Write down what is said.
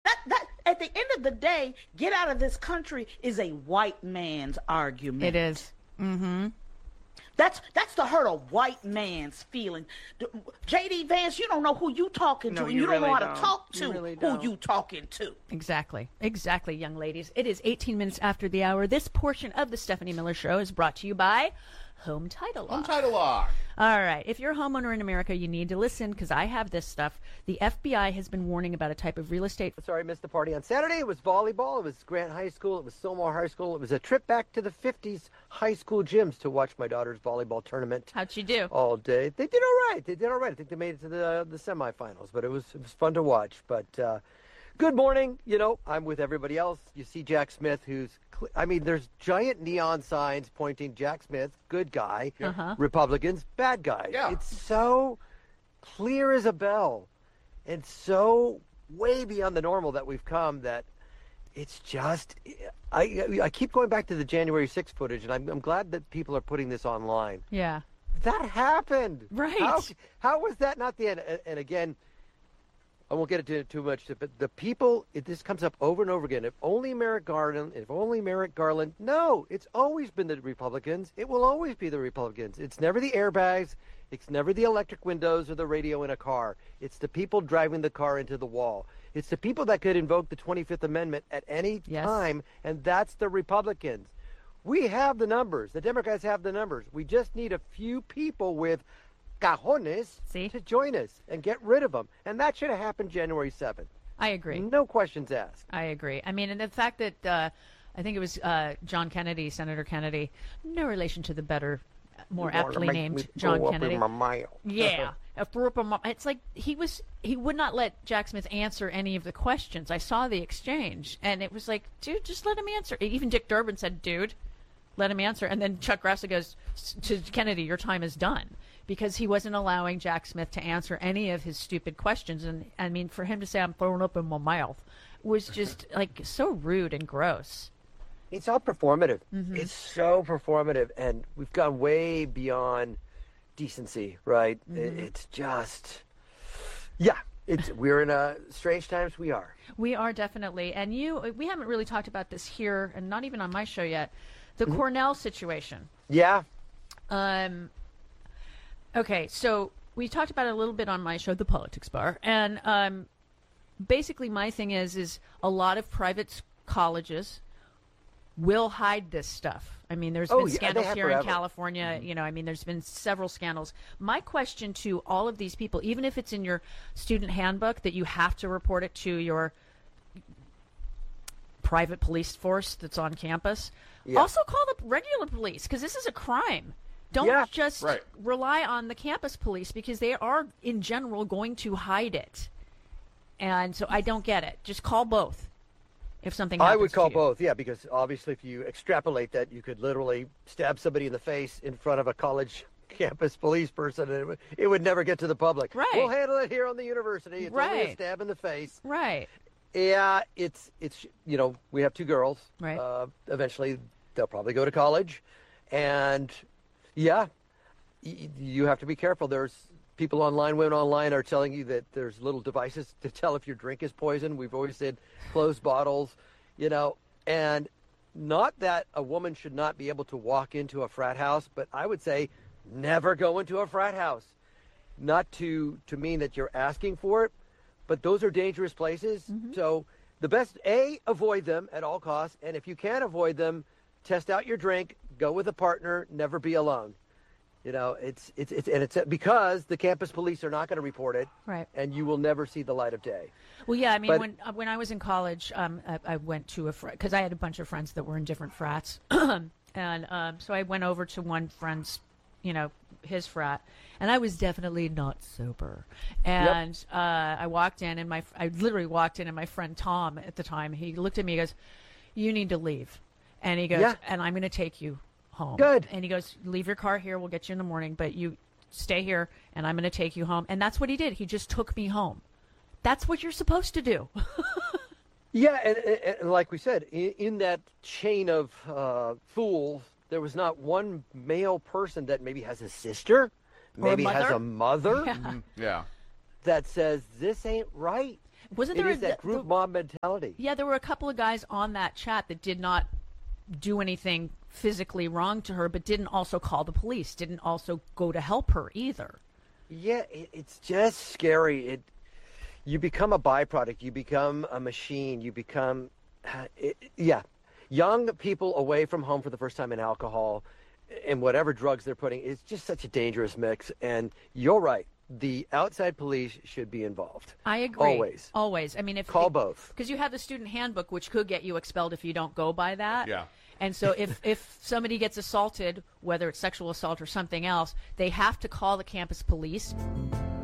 That at the end of the day, get out of this country is a white man's argument. It is. Mm-hmm. That's the hurt a white man's feeling. J.D. Vance, you don't know who you talking to, and you don't know how to talk to who you talking to. Exactly, young ladies. It is 18 minutes after the hour. This portion of the Stephanie Miller Show is brought to you by Home Title Lock. Home Title Lock. All right. If you're a homeowner in America, you need to listen because I have this stuff. The FBI has been warning about a type of real estate. Sorry, I missed the party on Saturday. It was volleyball. It was Grant High School. It was Sylmar High School. It was a trip back to the 50s high school gyms to watch my daughter's volleyball tournament. How'd she do? All day. They did all right. I think they made it to the semifinals, but it was fun to watch. But good morning. I'm with everybody else. You see Jack Smith, there's giant neon signs pointing Jack Smith, good guy, Republicans, bad guy. Yeah. It's so clear as a bell and so way beyond the normal that we've come that it's just, I keep going back to the January 6th footage, and I'm glad that people are putting this online. Yeah. That happened. Right. How was that not the end? And again, I won't get into it too much, but the people, this comes up over and over again. If only Merrick Garland. No, it's always been the Republicans. It will always be the Republicans. It's never the airbags. It's never the electric windows or the radio in a car. It's the people driving the car into the wall. It's the people that could invoke the 25th Amendment at any time, and that's the Republicans. We have the numbers. The Democrats have the numbers. We just need a few people with cajones to join us and get rid of them. And that should have happened January 7th. I agree. No questions asked. I agree. I mean, and the fact that I think it was John Kennedy, Senator Kennedy, no relation to the better, more aptly named John Kennedy. Yeah. It's like he would not let Jack Smith answer any of the questions. I saw the exchange, and it was like, dude, just let him answer. Even Dick Durbin said, dude, let him answer. And then Chuck Grassley goes to Kennedy, your time is done. Because he wasn't allowing Jack Smith to answer any of his stupid questions. And, I mean, for him to say, I'm throwing up in my mouth, was just, like, so rude and gross. It's all performative. Mm-hmm. It's so performative. And we've gone way beyond decency, right? Mm-hmm. It's just, we're in strange times. We are. We are definitely. And we haven't really talked about this here, and not even on my show yet, the Cornell situation. Yeah. Okay, so we talked about it a little bit on my show, The Politics Bar, and basically my thing is a lot of private colleges will hide this stuff. I mean, there's been scandals here in California. Mm-hmm. There's been several scandals. My question to all of these people, even if it's in your student handbook that you have to report it to your private police force that's on campus, also call the regular police, because this is a crime. Don't just rely on the campus police, because they are, in general, going to hide it. And so I don't get it. Just call both if something happens. I would call to you. both, because obviously if you extrapolate that, you could literally stab somebody in the face in front of a college campus police person, and it would never get to the public. Right. We'll handle it here on the university. It's only a stab in the face. Right. Yeah, it's we have two girls. Right. Eventually, they'll probably go to college, and you have to be careful. There's people women online are telling you that there's little devices to tell if your drink is poison. We've always said closed bottles, and not that a woman should not be able to walk into a frat house, but I would say never go into a frat house. Not to mean that you're asking for it, but those are dangerous places. Mm-hmm. So the best, avoid them at all costs. And if you can't avoid them, test out your drink, go with a partner, never be alone. It's because the campus police are not going to report it, right? And you will never see the light of day. Well, yeah, I mean, when I was in college, I went to because I had a bunch of friends that were in different frats, and so I went over to one friend's, his frat, and I was definitely not sober. And I walked in, and I literally walked in, and my friend Tom at the time, he looked at me, he goes, "You need to leave," and he goes, "And I'm going to take you home." Good. And he goes, "Leave your car here. We'll get you in the morning, but you stay here, and I'm going to take you home." And that's what he did. He just took me home. That's what you're supposed to do. And like we said, in that chain of fools, there was not one male person that maybe has a sister, maybe has a mother, Yeah. that says this ain't right. Wasn't there that group mob mentality? Yeah, there were a couple of guys on that chat that did not do anything physically wrong to her, but didn't also call the police, didn't also go to help her either. Yeah, it's just scary. You become a byproduct. You become a machine. You become, young people away from home for the first time in alcohol and whatever drugs they're putting. It's just such a dangerous mix. And you're right. The outside police should be involved. I agree. Always. I mean, call both. Because you have the student handbook, which could get you expelled if you don't go by that. Yeah. And so if somebody gets assaulted, whether it's sexual assault or something else, they have to call the campus police.